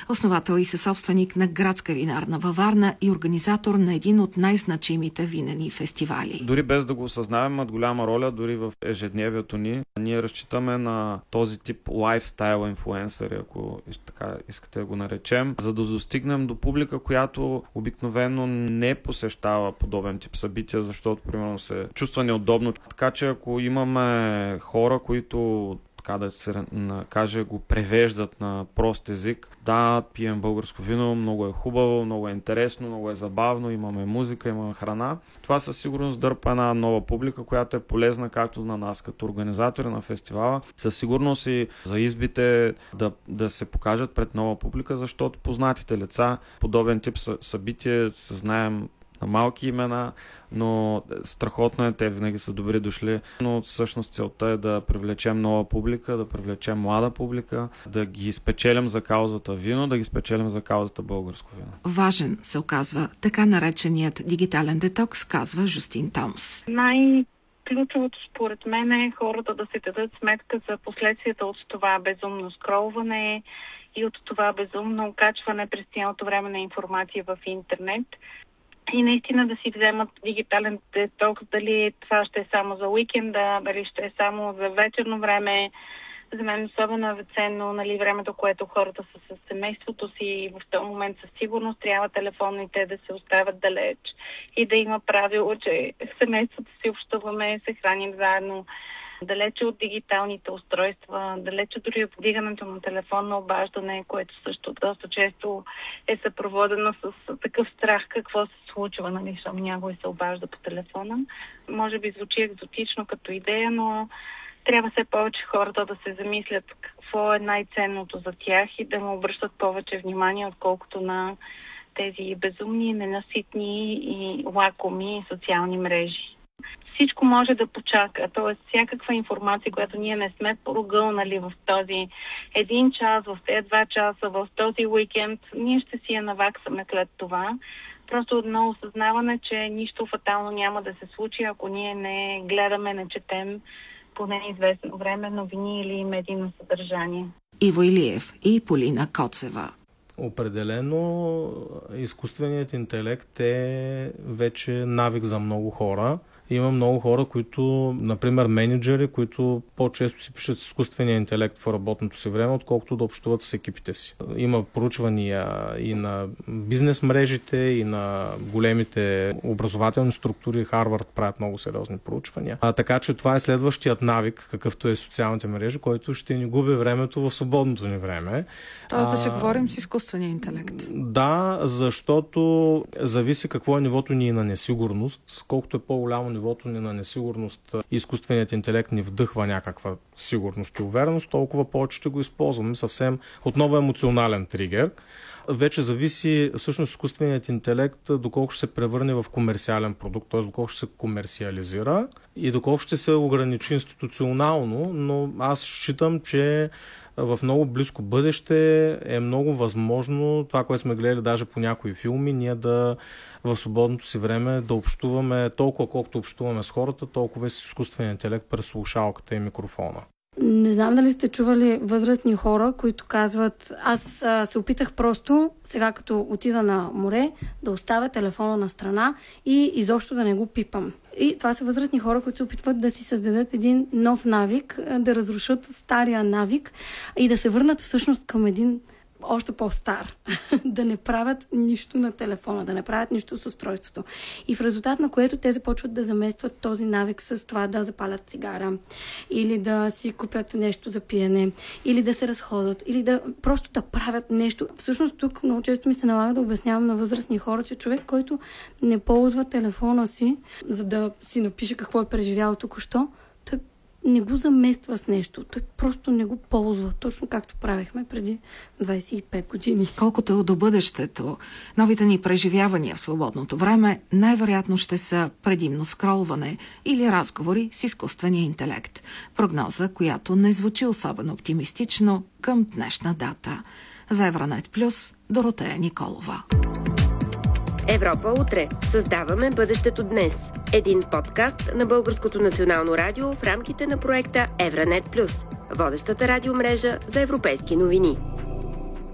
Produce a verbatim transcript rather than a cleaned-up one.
основател и съсобственик на Градска винарна във Варна и организатор на един от най-значимите винени фестивали. Дори без да го осъзнаваме, имат голяма роля дори в ежедневието ни. Ние разчитаме на този тип лайфстайл инфлуенсъри, ако така искате да го наречем, за да достигнем до публика, която обикновено не посещава подобен тип събития, защото примерно се чувства неудобно. Така че ако имаме хора, които така да се каже, го превеждат на прост език. Да, пием българско вино, много е хубаво, много е интересно, много е забавно, имаме музика, имаме храна. Това със сигурност дърпа една нова публика, която е полезна както на нас като организатори на фестивала. Със сигурност и за избите да, да се покажат пред нова публика, защото познатите лица, подобен тип събитие, се знаем на малки имена, но страхотно е, те винаги са добри дошли. Но всъщност целта е да привлечем нова публика, да привлечем млада публика, да ги спечелим за каузата вино, да ги спечелим за каузата българско вино. Важен се оказва така нареченият дигитален детокс, казва Жустин Томс. Най-ключовото според мен е хората да се дадат сметка за последствията от това безумно скролване и от това безумно окачване през цялото време на информация в интернет. И наистина да си вземат дигитален детокс, дали това ще е само за уикенда, дали ще е само за вечерно време. За мен особено е ценно, нали, времето, което хората са с семейството си и в този момент със сигурност трябва телефонните да се оставят далеч и да има правило, че в семейството си общуваме, се храним заедно. Далече от дигиталните устройства, далече дори от вдигането на телефонно обаждане, което също доста често е съпроводено с такъв страх какво се случва, нали, защото някой се обажда по телефона. Може би звучи екзотично като идея, но трябва все повече хората да се замислят какво е най-ценното за тях и да му обръщат повече внимание, отколкото на тези безумни, ненаситни и лакоми социални мрежи. Всичко може да почака, т.е. всякаква информация, която ние не сме прогълнали в този един час, в тези два часа, в този уикенд, ние ще си я наваксаме след това. Просто едно осъзнаване, че нищо фатално няма да се случи, ако ние не гледаме, не четем поне известно време новини или медийно съдържание. Иво Илиев и Полина Коцева. Определено изкуственият интелект е вече навик за много хора. Има много хора, които, например, менеджери, които по-често си пишат изкуствения интелект в работното си време, отколкото да общуват с екипите си. Има проучвания и на бизнес мрежите, и на големите образователни структури. Харвард правят много сериозни проучвания. А, така че това е следващият навик, какъвто е социалните мрежи, който ще ни губи времето в свободното ни време. Тоест да се говорим с изкуствения интелект. Да, защото зависи какво е нивото ни на несигурност. Колкото е по-голямо нивото ни на несигурност, изкуственият интелект ни вдъхва някаква сигурност и увереност, толкова повече ще го използваме. Съвсем отново емоционален тригер. Вече зависи всъщност изкуственият интелект доколко ще се превърне в комерциален продукт, т.е. доколко ще се комерциализира и доколко ще се ограничи институционално, но аз считам, че в много близко бъдеще е много възможно това, което сме гледали даже по някои филми, ние да в свободното си време да общуваме толкова, колкото общуваме с хората, толкова с изкуствения интелект през слушалката и микрофона. Не знам дали сте чували възрастни хора, които казват, аз а, се опитах просто, сега като отида на море, да оставя телефона на страна и изобщо да не го пипам. И това са възрастни хора, които се опитват да си създадат един нов навик, да разрушат стария навик и да се върнат всъщност към един още по-стар. Да не правят нищо на телефона, да не правят нищо с устройството. И в резултат на което те започват да заместват този навик с това да запалят цигара, или да си купят нещо за пиене, или да се разходят, или да просто да правят нещо. Всъщност тук много често ми се налага да обяснявам на възрастни хора, че човек, който не ползва телефона си, за да си напише какво е преживял току-що, той не го замества с нещо. Той просто не го ползва, точно както правихме преди двайсет и пет години. Колкото до бъдещето, новите ни преживявания в свободното време най-вероятно ще са предимно скролване или разговори с изкуствения интелект. Прогноза, която не звучи особено оптимистично към днешна дата. За Евранет Плюс, Доротея Николова. Европа утре. Създаваме бъдещето днес. Един подкаст на Българското национално радио в рамките на проекта Евранет Плюс, водещата радиомрежа за европейски новини.